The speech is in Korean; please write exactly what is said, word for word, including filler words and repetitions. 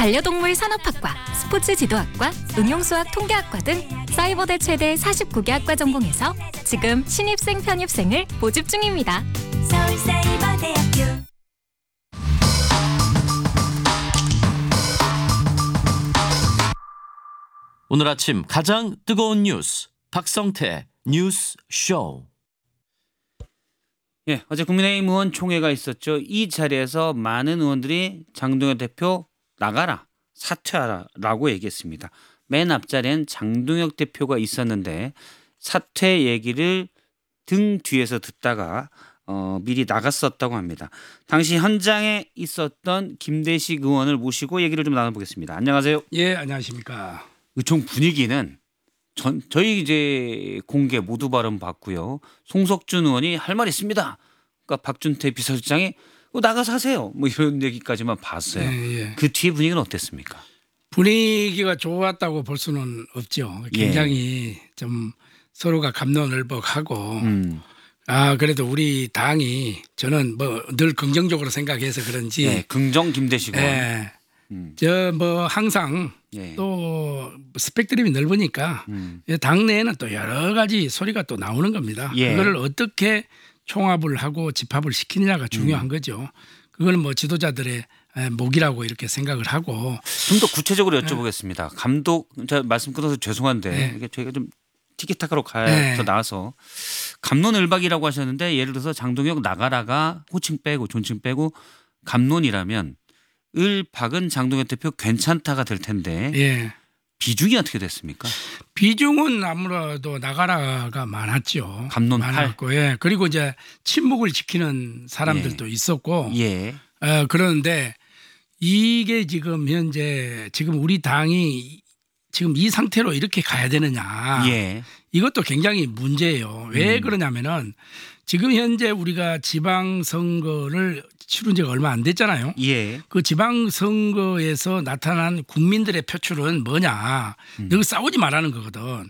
반려동물 산업학과, 스포츠 지도학과, 응용수학 통계학과 등 사이버대 최대 사십구 개 학과 전공에서 지금 신입생 편입생을 모집 중입니다. 서울사이버대학교. 오늘 아침 가장 뜨거운 뉴스 박성태 뉴스 쇼. 예, 어제 국민의힘 의원 총회가 있었죠. 이 자리에서 많은 의원들이 장동혁 대표 나가라, 사퇴하라라고 얘기했습니다. 맨 앞자리엔 장동혁 대표가 있었는데 사퇴 얘기를 등 뒤에서 듣다가 어, 미리 나갔었다고 합니다. 당시 현장에 있었던 김대식 의원을 모시고 얘기를 좀 나눠보겠습니다. 안녕하세요. 예, 안녕하십니까. 의총 분위기는 전 저희 이제 공개 모두 발언 받고요. 송석준 의원이 할 말 있습니다. 그러니까 박준태 비서실장이 나가서 하세요. 뭐 이런 얘기까지만 봤어요. 예, 예. 그 뒤에 분위기는 어땠습니까? 분위기가 좋았다고 볼 수는 없죠. 굉장히 예. 좀 서로가 감론을박하고 음. 아 그래도 우리 당이 저는 뭐 늘 긍정적으로 생각해서 그런지 네, 긍정 김대식 의원. 예. 음. 저 뭐 항상 예. 또 스펙트럼이 넓으니까 음. 당내에는 또 여러 가지 소리가 또 나오는 겁니다. 예. 그거를 어떻게 총합을 하고 집합을 시키느냐가 중요한 음. 거죠. 그거는 뭐 지도자들의 목이라고 이렇게 생각을 하고 좀 더 구체적으로 여쭤보겠습니다. 네. 감독, 제가 말씀 끊어서 죄송한데 네. 이게 저희가 좀 티키타카로 가서 네. 나와서 감론을박이라고 하셨는데 예를 들어서 장동혁 나가라가 호칭 빼고 존칭 빼고 감론이라면 을 박은 장동혁 대표 괜찮다가 될 텐데 예. 비중이 어떻게 됐습니까? 비중은 아무래도 나가라가 많았죠. 감론 많았고, 예. 그리고 이제 침묵을 지키는 사람들도 예. 있었고, 예. 어, 그런데 이게 지금 현재 지금 우리 당이 지금 이 상태로 이렇게 가야 되느냐? 예. 이것도 굉장히 문제예요. 왜 음. 그러냐면은 지금 현재 우리가 지방선거를 치룬 지가 얼마 안 됐잖아요. 예. 그 지방선거에서 나타난 국민들의 표출은 뭐냐. 음. 여기 싸우지 말라는 거거든.